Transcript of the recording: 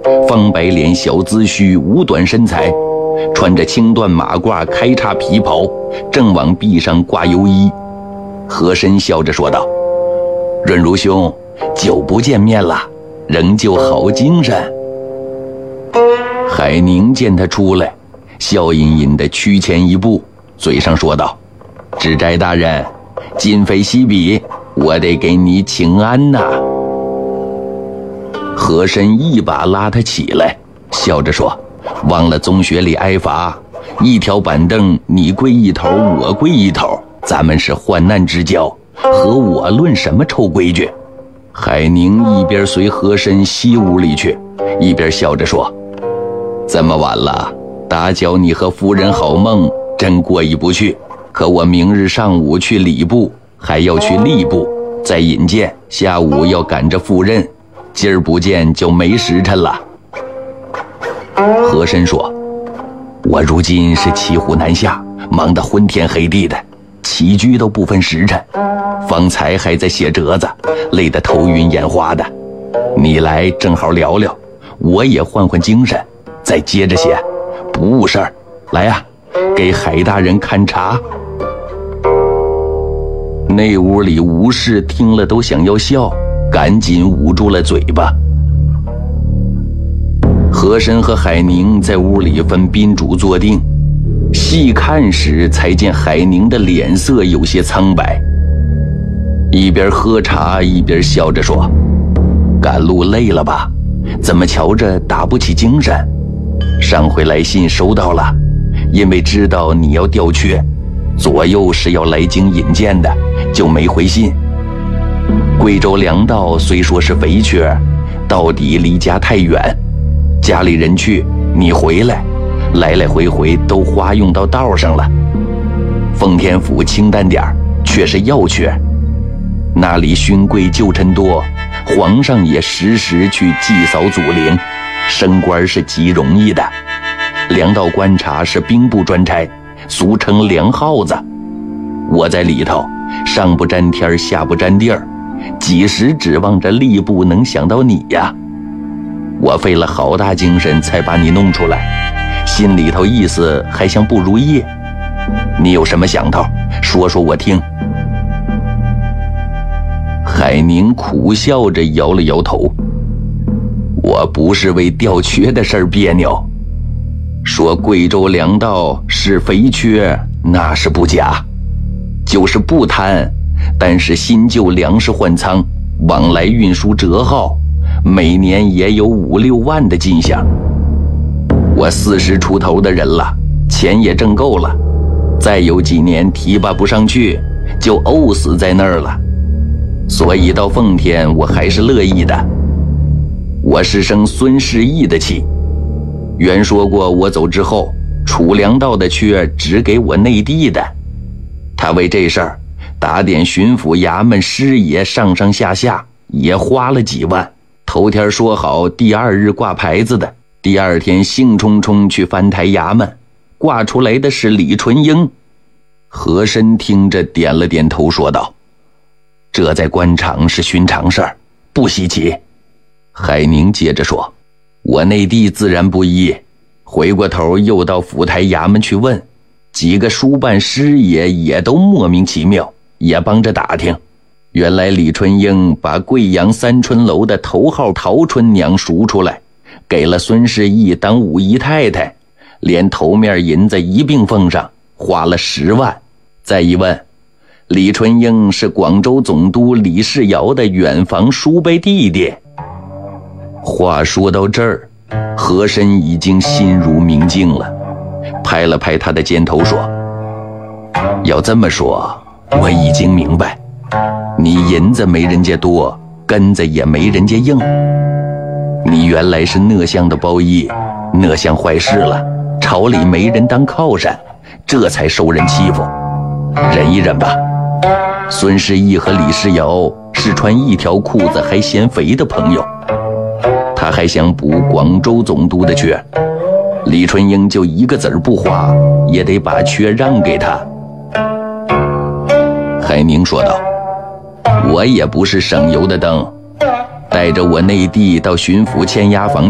方白脸小髭须，五短身材，穿着青缎马褂开叉皮袍，正往臂上挂油衣。和珅笑着说道：润如兄，久不见面了，仍旧好精神。海宁见他出来，笑吟吟地趋前一步，嘴上说道：知斋大人，今非昔比，我得给你请安呐。和珅一把拉他起来，笑着说：忘了宗学里挨罚，一条板凳你跪一头，我跪一头，咱们是患难之交，和我论什么臭规矩？海宁一边随和珅西屋里去，一边笑着说：这么晚了，打搅你和夫人好梦，真过意不去。可我明日上午去礼部，还要去吏部，再引荐，下午要赶着赴任，今儿不见就没时辰了。和珅说：我如今是骑虎难下，忙得昏天黑地的，起居都不分时辰，方才还在写折子，累得头晕眼花的。你来正好聊聊，我也换换精神，再接着写，不误事儿。来呀，给海大人看茶。那屋里吴氏听了都想要笑，赶紧捂住了嘴巴。和珅和海宁在屋里分宾主坐定，细看时才见海宁的脸色有些苍白，一边喝茶一边笑着说：赶路累了吧？怎么瞧着打不起精神？上回来信收到了，因为知道你要调缺，左右是要来京引荐的，就没回信。贵州粮道虽说是肥缺，到底离家太远，家里人去，你回来，来来回回都花用到道上了。奉天府清淡点儿，却是要缺，那里勋贵旧臣多，皇上也时时去祭扫祖陵，升官是极容易的。粮道观察是兵部专差，俗称粮耗子。我在里头，上不沾天下不沾地儿，几时指望着吏部能想到你呀？我费了好大精神才把你弄出来，心里头意思还像不如意。你有什么想头，说说我听。海宁苦笑着摇了摇头：我不是为调缺的事儿别扭，说贵州粮道是肥缺，那是不假，就是不贪，但是新旧粮食换仓，往来运输折耗，每年也有5、6万的进项。我40出头的人了，钱也挣够了，再有几年提拔不上去，就怄死在那儿了。所以到奉天我还是乐意的。我是生孙世义的气，原说过我走之后，储粮道的缺只给我内地的。他为这事儿打点巡抚衙门师爷上上下下也花了几万，头天说好第2日挂牌子的，第2天兴冲冲去翻台衙门，挂出来的是李纯英。和珅听着点了点头说道：这在官场是寻常事儿，不稀奇。海宁接着说：我内地自然不依，回过头又到府台衙门去问，几个书办师爷也都莫名其妙，也帮着打听。原来李纯英把贵阳三春楼的头号陶春娘赎出来，给了孙世义当五姨太太，连头面银子一并奉上，花了10万。再一问，李纯英是广州总督李世尧的远房叔辈弟弟。话说到这儿，和珅已经心如明镜了，拍了拍他的肩头说：要这么说，我已经明白，你银子没人家多，根子也没人家硬，你原来是讷相的包衣，讷相坏事了，朝里没人当靠山，这才受人欺负，忍一忍吧。孙世义和李世尧是穿一条裤子还嫌肥的朋友，他还想补广州总督的缺，李纯英就一个子儿不花，也得把缺让给他。海宁说道：我也不是省油的灯，带着我内弟到巡抚签押房